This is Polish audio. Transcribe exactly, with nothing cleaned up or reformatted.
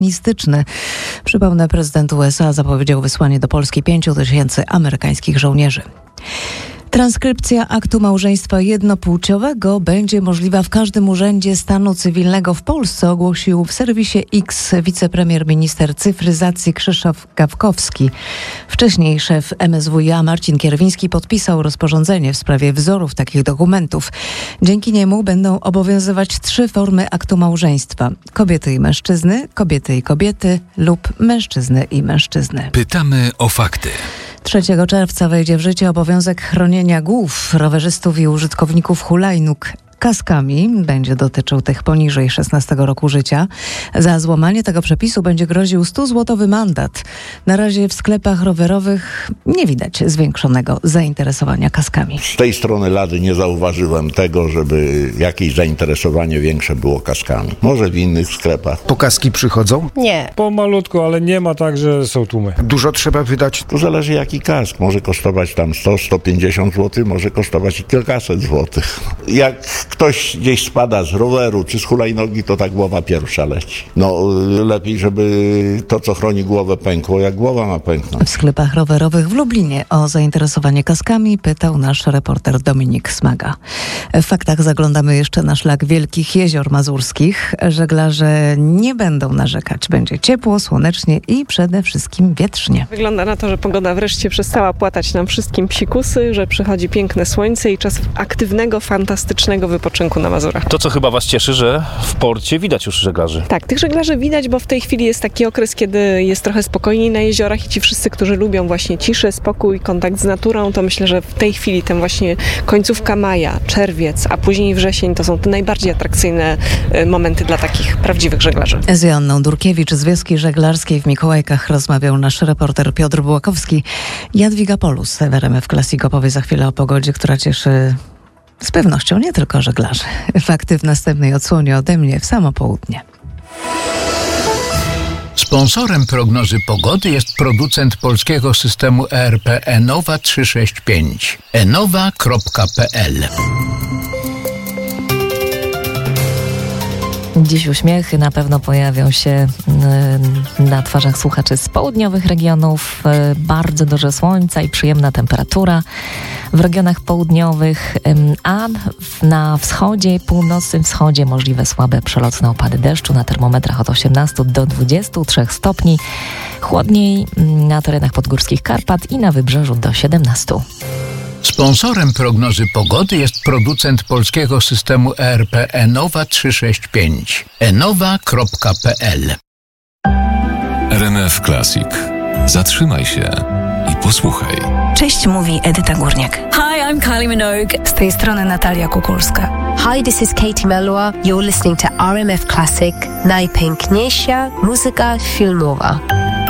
mistyczny. Przypomnę, prezydent U S A zapowiedział wysłanie do Polski pięciu tysięcy amerykańskich żołnierzy. Transkrypcja aktu małżeństwa jednopłciowego będzie możliwa w każdym urzędzie stanu cywilnego w Polsce, ogłosił w serwisie X wicepremier minister cyfryzacji Krzysztof Gawkowski. Wcześniej szef M S W i A Marcin Kierwiński podpisał rozporządzenie w sprawie wzorów takich dokumentów. Dzięki niemu będą obowiązywać trzy formy aktu małżeństwa: kobiety i mężczyzny, kobiety i kobiety lub mężczyzny i mężczyzny. Pytamy o fakty. trzeciego czerwca wejdzie w życie obowiązek chronienia głów rowerzystów i użytkowników hulajnóg kaskami. Będzie dotyczył tych poniżej szesnastego roku życia. Za złamanie tego przepisu będzie groził stuzłotowy mandat. Na razie w sklepach rowerowych nie widać zwiększonego zainteresowania kaskami. Z tej strony Lady nie zauważyłem tego, żeby jakieś zainteresowanie większe było kaskami. Może w innych sklepach. Po kaski przychodzą? Nie. Pomalutko, ale nie ma tak, że są tłumy. Dużo trzeba wydać? To zależy jaki kask. Może kosztować tam sto do stu pięćdziesięciu złotych, może kosztować i kilkaset złotych. Jak ktoś gdzieś spada z roweru czy z hulajnogi, to ta głowa pierwsza leci. No lepiej, żeby to, co chroni głowę, pękło, jak głowa ma pęknąć. W sklepach rowerowych w Lublinie o zainteresowanie kaskami pytał nasz reporter Dominik Smaga. W faktach zaglądamy jeszcze na szlak Wielkich Jezior Mazurskich. Żeglarze nie będą narzekać. Będzie ciepło, słonecznie i przede wszystkim wietrznie. Wygląda na to, że pogoda wreszcie przestała płatać nam wszystkim psikusy, że przychodzi piękne słońce i czas aktywnego, fantastycznego wypoczynku na Mazurach. To, co chyba was cieszy, że w porcie widać już żeglarzy. Tak, tych żeglarzy widać, bo w tej chwili jest taki okres, kiedy jest trochę spokojniej na jeziorach i ci wszyscy, którzy lubią właśnie ciszę, spokój, kontakt z naturą, to myślę, że w tej chwili ten właśnie końcówka maja, czerwiec, a później wrzesień to są te najbardziej atrakcyjne momenty dla takich prawdziwych żeglarzy. Z Joanną Durkiewicz z Wioski Żeglarskiej w Mikołajkach rozmawiał nasz reporter Piotr Bułakowski. Jadwiga Polus w R M F Classic opowie za chwilę o pogodzie, która cieszy z pewnością nie tylko żeglarzy. Fakty w następnej odsłonie ode mnie w samo południe. Sponsorem prognozy pogody jest producent polskiego systemu E R P Enowa trzysta sześćdziesiąt pięć. enowa kropka p l. Dziś uśmiechy na pewno pojawią się na twarzach słuchaczy z południowych regionów. Bardzo dużo słońca i przyjemna temperatura w regionach południowych, a na wschodzie i północnym wschodzie możliwe słabe przelotne opady deszczu na termometrach od osiemnastu do dwudziestu trzech stopni. Chłodniej na terenach podgórskich Karpat i na wybrzeżu do siedemnastu. Sponsorem prognozy pogody jest producent polskiego systemu E R P Enowa trzysta sześćdziesiąt pięć. enowa kropka p l. R M F Classic. Zatrzymaj się i posłuchaj. Cześć, mówi Edyta Górniak. Hi, I'm Kylie Minogue. Z tej strony Natalia Kukulska. Hi, this is Katie Melua. You're listening to R M F Classic. Najpiękniejsza muzyka filmowa.